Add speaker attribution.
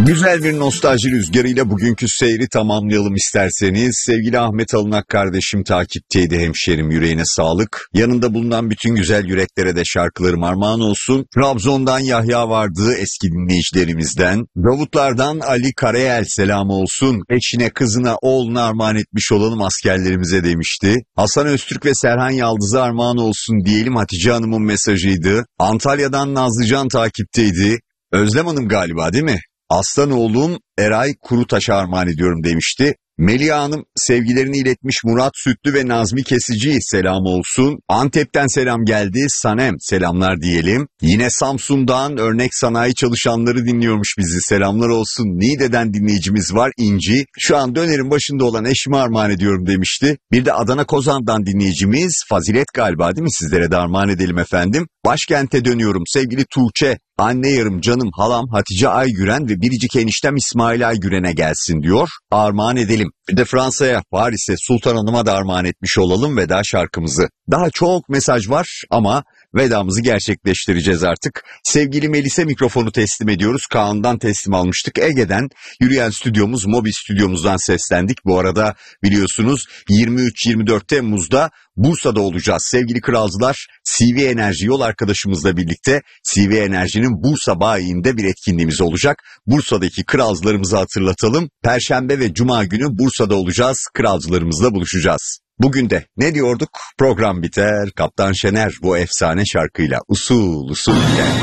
Speaker 1: Güzel bir nostalji rüzgarıyla bugünkü seyri tamamlayalım isterseniz. Sevgili Ahmet Alınak kardeşim takipteydi, hemşerim, yüreğine sağlık. Yanında bulunan bütün güzel yüreklere de şarkılarım armağan olsun. Trabzon'dan Yahya vardı, eski dinleyicilerimizden. Davutlardan Ali Karayel selam olsun. Eşine, kızına, oğluna armağan etmiş olalım askerlerimize demişti. Hasan Öztürk ve Serhan Yaldız'a armağan olsun diyelim, Hatice Hanım'ın mesajıydı. Antalya'dan Nazlıcan takipteydi. Özlem Hanım galiba, değil mi? Aslan oğlum Eray Kurutaş'a armağan ediyorum demişti. Melia Hanım sevgilerini iletmiş, Murat Sütlü ve Nazmi Kesici selam olsun. Antep'ten selam geldi, Sanem selamlar diyelim. Yine Samsun'dan örnek sanayi çalışanları dinliyormuş bizi, selamlar olsun. Niğde'den dinleyicimiz var, İnci. Şu an dönerin başında olan eşime armağan ediyorum demişti. Bir de Adana Kozan'dan dinleyicimiz Fazilet galiba, değil mi? Sizlere de armağan edelim efendim. Başkent'e dönüyorum, sevgili Tuğçe. Anne yarım, canım halam Hatice Aygüren ve biricik eniştem İsmail Aygüren'e gelsin diyor. Armağan edelim. Bir de Fransa'ya, Paris'e, Sultan Hanım'a da armağan etmiş olalım veda şarkımızı. Daha çok mesaj var ama vedamızı gerçekleştireceğiz artık. Sevgili Melis'e mikrofonu teslim ediyoruz. Kaan'dan teslim almıştık. Ege'den yürüyen stüdyomuz, Mobi stüdyomuzdan seslendik. Bu arada biliyorsunuz 23-24 Temmuz'da Bursa'da olacağız. Sevgili kralcılar, CV Enerji yol arkadaşımızla birlikte CV Enerji'nin Bursa bayiinde bir etkinliğimiz olacak. Bursa'daki kralcılarımızı hatırlatalım. Perşembe ve Cuma günü Bursa'da olacağız. Kralcılarımızla buluşacağız. Bugün de ne diyorduk? Program biter, Kaptan Şener bu efsane şarkıyla usul usul gider.